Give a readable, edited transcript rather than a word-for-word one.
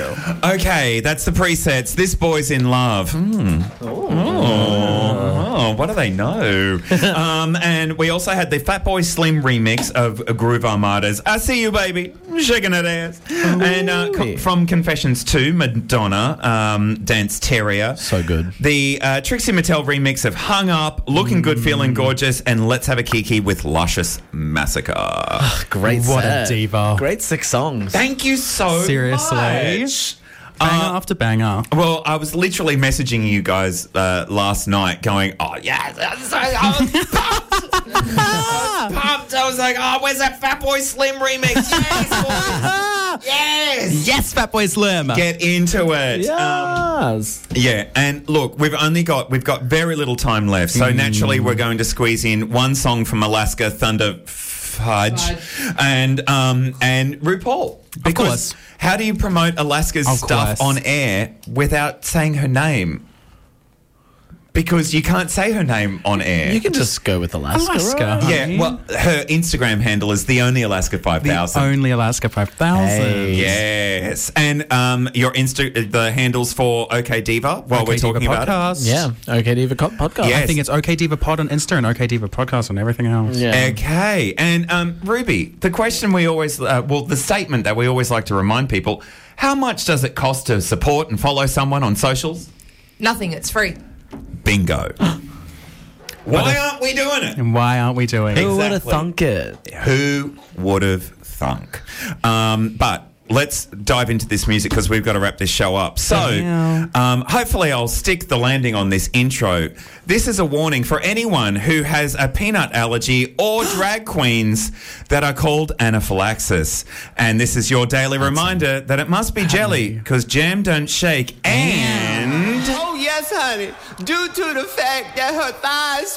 Okay, that's the presets. This boy's in love. Oh, what do they know? And we also had the Fatboy Slim remix of Groove Armada's I See You Baby, Shaking That Ass. And from Confessions 2, Madonna, Dance Terrier. So good. The Trixie Mattel remix of Hung Up, Looking Good, Feeling Gorgeous, and Let's Have a Kiki with Luscious Massacre. Great What set. a diva. Great 6 songs. Thank you so Seriously? much. Banger after banger. Well, I was literally messaging you guys last night going, oh, yeah, I was pumped. I was pumped. I was like, oh, where's that Fatboy Slim remix? Yes, boys. Yes. Yes, Fatboy Slim. Get into it. Yes. Yeah, and look, we've got very little time left, so naturally we're going to squeeze in one song from Alaska Thunder Fudge and RuPaul. Because course. how do you promote Alaska's stuff on air without saying her name? Because you can't say her name on air. You can just go with Alaska. Alaska. Right? Yeah, well, her Instagram handle is the only Alaska 5000. The only Alaska 5000. Hey. Yes, and your the handles for OK Diva while OK we're talking Diva about podcast. Yeah. OK Diva podcast. Yes. I think it's OK Diva Pod on Insta and OK Diva Podcast on everything else. Yeah. it. Okay, and Ruby, the question we always, the statement that we always like to remind people: how much does it cost to support and follow someone on socials? Nothing. It's free. Bingo. Why aren't we doing it? And why aren't we doing it? Who would have Exactly. thunk it? Who would have thunk? But let's dive into this music because we've got to wrap this show up. So hopefully I'll stick the landing on this intro. This is a warning for anyone who has a peanut allergy or drag queens that are called anaphylaxis. And this is your daily reminder that it must be jelly because jam don't shake and... Oh, yes, honey. Due to the fact that her thighs